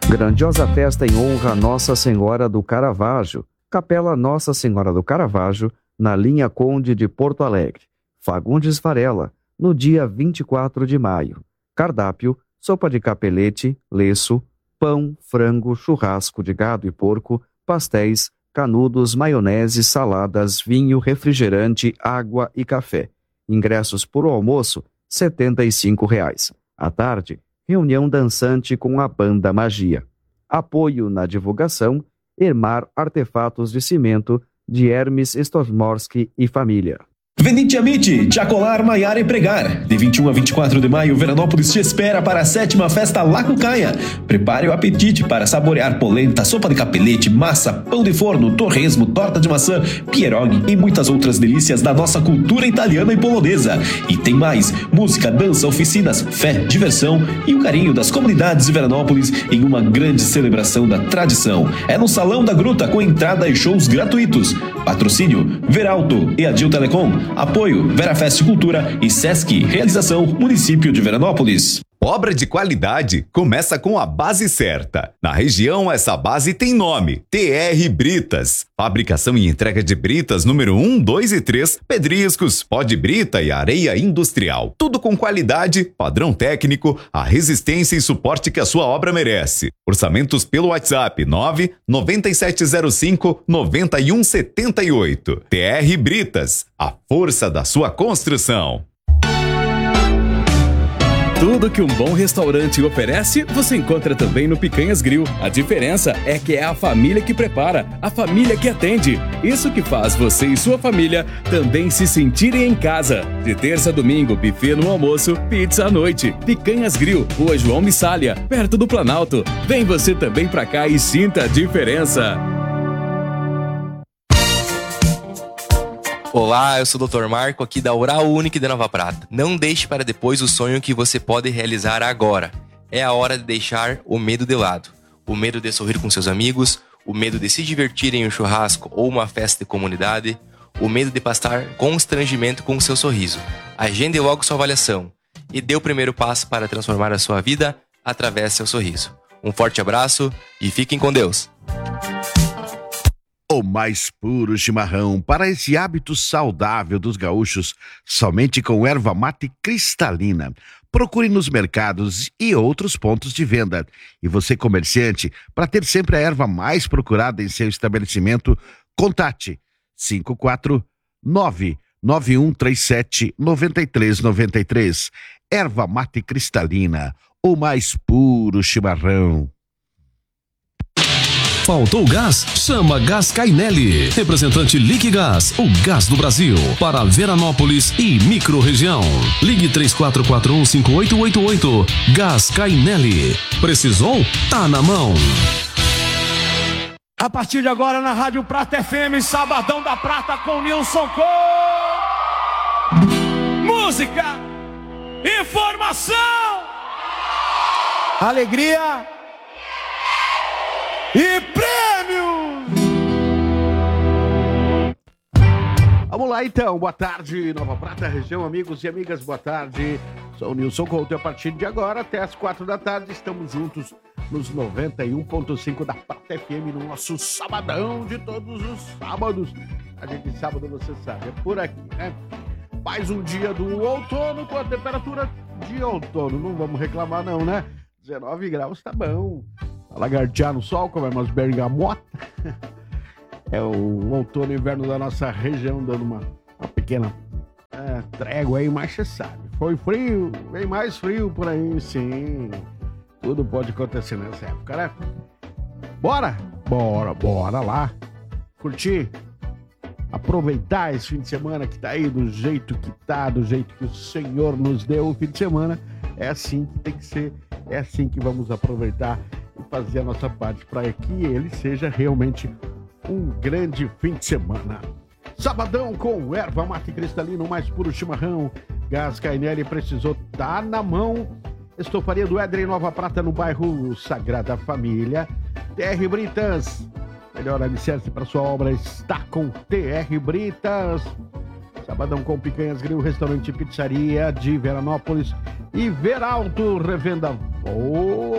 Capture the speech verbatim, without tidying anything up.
Grandiosa festa em honra a Nossa Senhora do Caravaggio. Capela Nossa Senhora do Caravaggio, na linha Conde de Porto Alegre. Fagundes Varela, no dia vinte e quatro de maio. Cardápio: sopa de capelete, leço, pão, frango, churrasco de gado e porco, pastéis, canudos, maionese, saladas, vinho, refrigerante, água e café. Ingressos por almoço, setenta e cinco reais. À tarde, reunião dançante com a Banda Magia. Apoio na divulgação, Ermar Artefatos de Cimento, de Hermes Stormorski e família. Venite Amite, Jacolar, Maiar e Pregar. De vinte e um a vinte e quatro de maio, Veranópolis te espera para a sétima festa Lacucaia. Prepare o apetite para saborear polenta, sopa de capelete, massa, pão de forno, torresmo, torta de maçã, pierogi e muitas outras delícias da nossa cultura italiana e polonesa. E tem mais: música, dança, oficinas, fé, diversão e o carinho das comunidades de Veranópolis em uma grande celebração da tradição. É no Salão da Gruta, com entrada e shows gratuitos. Patrocínio Veralto e Adil Telecom. Apoio Verafest Cultura e Sesc. Realização Município de Veranópolis. Obra de qualidade começa com a base certa. Na região, essa base tem nome: T R Britas. Fabricação e entrega de britas número um, dois e três, pedriscos, pó de brita e areia industrial. Tudo com qualidade, padrão técnico, a resistência e suporte que a sua obra merece. Orçamentos pelo WhatsApp nove nove sete zero cinco nove um sete oito. T R Britas, a força da sua construção. Tudo que um bom restaurante oferece, você encontra também no Picanhas Grill. A diferença é que é a família que prepara, a família que atende. Isso que faz você e sua família também se sentirem em casa. De terça a domingo, buffet no almoço, pizza à noite. Picanhas Grill, Rua João Missália, perto do Planalto. Vem você também pra cá e sinta a diferença. Olá, eu sou o doutor Marco, aqui da Oral Unique de Nova Prata. Não deixe para depois o sonho que você pode realizar agora. É a hora de deixar o medo de lado. O medo de sorrir com seus amigos, o medo de se divertir em um churrasco ou uma festa de comunidade, o medo de passar constrangimento com o seu sorriso. Agende logo sua avaliação e dê o primeiro passo para transformar a sua vida através do seu sorriso. Um forte abraço e fiquem com Deus! O mais puro chimarrão para esse hábito saudável dos gaúchos, somente com erva mate cristalina. Procure nos mercados e outros pontos de venda. E você, comerciante, para ter sempre a erva mais procurada em seu estabelecimento, contate cinco quatro nove nove um três sete nove três nove três. Erva mate cristalina, o mais puro chimarrão. Faltou gás? Chama Gás Cainelli. Representante Liquigás, o gás do Brasil. Para Veranópolis e microrregião. Ligue três quatro quatro um cinco oito oito oito. Gás Cainelli. Precisou? Tá na mão. A partir de agora na Rádio Prata F M, Sabadão da Prata com Nilson Com. Música, informação, alegria e prêmio! Vamos lá então, boa tarde, Nova Prata, região, amigos e amigas, boa tarde. Sou o Nilson Couto e a partir de agora até as quatro da tarde estamos juntos nos noventa e um ponto cinco da Prata F M, no nosso sabadão de todos os sábados. A gente sábado, você sabe, é por aqui, né? Mais um dia do outono com a temperatura de outono, não vamos reclamar não, né? dezenove graus tá bom. Lagartear no sol, comer umas bergamotas. É o outono e inverno da nossa região, dando uma, uma pequena é, trégua aí, mas você sabe. Foi frio, vem mais frio por aí, sim. Tudo pode acontecer nessa época, né? Bora? Bora, bora lá. Curtir, aproveitar esse fim de semana que tá aí do jeito que tá, do jeito que o Senhor nos deu o fim de semana. É assim que tem que ser, é assim que vamos aproveitar e fazer a nossa parte para que ele seja realmente um grande fim de semana. Sabadão com erva mate cristalina, o mais puro chimarrão. Gás Cainelli, precisou, tá na mão. Estofaria do Éder em Nova Prata, no bairro Sagrada Família. T R Britas, melhor alicerce para sua obra está com T R Britas. Sabadão com Picanhas Grill, restaurante e pizzaria de Veranópolis e Veralto, revenda. Oh!